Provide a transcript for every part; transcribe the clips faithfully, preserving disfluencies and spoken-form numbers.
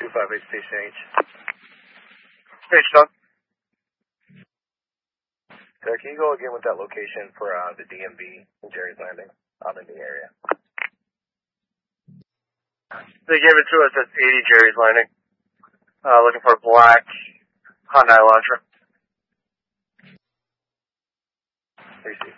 two five eight Station H. Hey, Doug. Sir, can you go again with that location for uh, the D M V in Jerry's Landing? I'm in the area. They gave it to us at eighty Jerry's Landing. Uh, looking for a black Hyundai Elantra. Receive.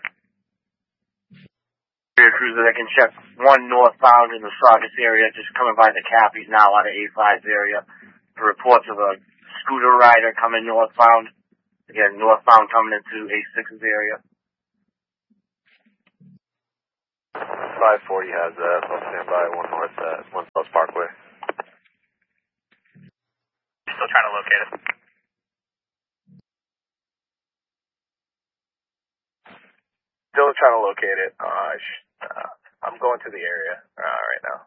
Rear cruiser that can check one northbound in the Saugus area, just coming by the Cappies now out of A five's area. For reports of a scooter rider coming northbound. Again, northbound coming into A six's area. five forty has that. I'll stand by one north at one South Parkway. Still trying to locate it. Still trying to locate it. Uh, sh- uh, I'm going to the area uh, right now.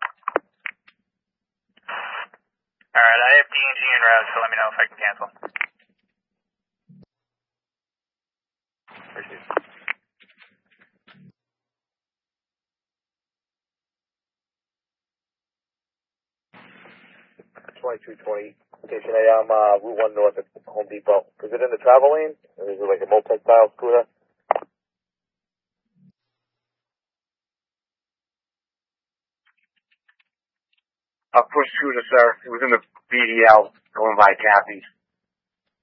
Alright, I have D and G en route, so let me know if I can cancel. Receive. twenty-two twenty. Station A, I'm uh, Route one North at Home Depot. Is it in the travel lane? Or is it like a moped-style scooter? A push scooter, sir. It was in the B D L going by Cappies.